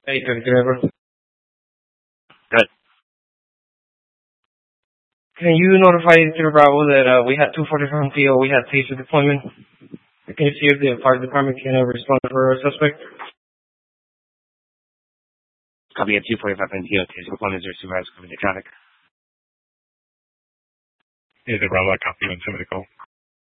8:33, bro. Good. Can you notify Zero Bravo that we had 245 from PO, we had taser deployment? Can you see if the fire department can respond for a suspect? Copy at 245 NTO, taser deployment, 0 supervisor, copy the traffic. Is it Bravo, copy on 7 call?